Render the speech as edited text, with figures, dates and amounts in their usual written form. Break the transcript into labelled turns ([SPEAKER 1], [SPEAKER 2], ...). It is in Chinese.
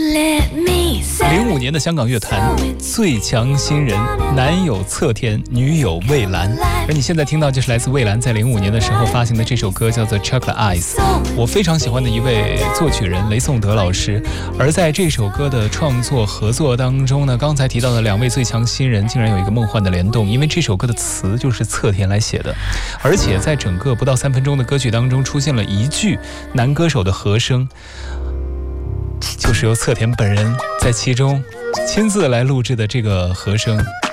[SPEAKER 1] 05年的香港乐坛最强新人，男友侧田，女友蔚蓝。而你现在听到就是来自蔚蓝在05年的时候发行的这首歌，叫做 Chocolate Eyes， 我非常喜欢的一位作曲人雷颂德老师。而在这首歌的创作合作当中呢，刚才提到的两位最强新人竟然有一个梦幻的联动，因为这首歌的词就是侧田来写的，而且在整个不到3分钟的歌曲当中出现了一句男歌手的和声，就是由侧田本人在其中亲自来录制的这个和声。